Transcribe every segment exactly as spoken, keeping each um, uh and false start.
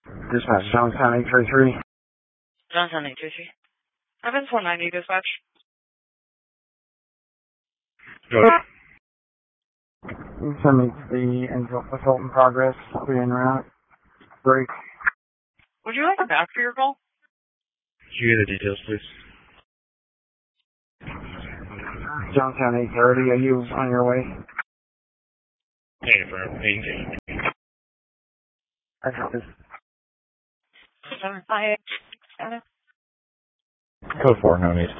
Dispatch, Johnstown eight three three. Johnstown eight three three. Evans one ninety, dispatch. Go ahead. Send me the assault in progress. I'll be en route. Break. Would you like a back for your call? Can you get the details, please? Johnstown eight thirty, are you on your way? Hey, firm. Hey, I got this. Seven five. Code four, no need.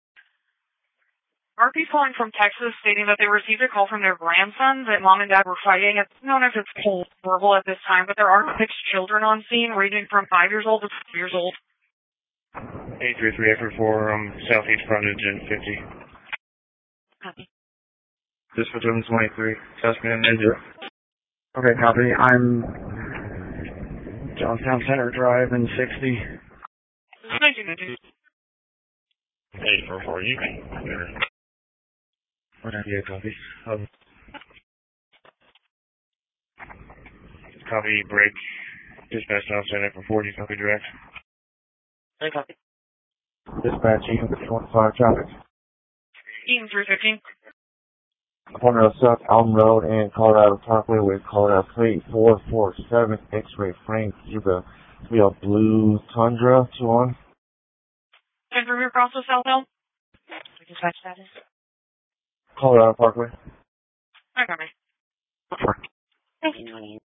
R P's calling from Texas stating that they received a call from their grandson that mom and dad were fighting. It's known as it's cold verbal at this time, but there are six children on scene ranging from five years old to twelve years old. eight three three, effort four, um, southeast frontage and fifty. Copy. Dispatch eleven twenty-three, suspect nine zero. Okay, copy. I'm Johnstown Center Drive in sixty. nineteen ninety. eight four four, you can. What yeah, copy. Um, copy, break. Dispatch South Center for forty, copy direct. I copy. Dispatch, Eaton twenty-five traffic. Eaton three fifteen. Corner of South Allen Road and Colorado Parkway with Colorado plate four four seven X-ray frame Cuba. We have blue Tundra, two on. And from your process, South Hill? Dispatch status. Colorado Parkway. I copy. Sure. Thank you.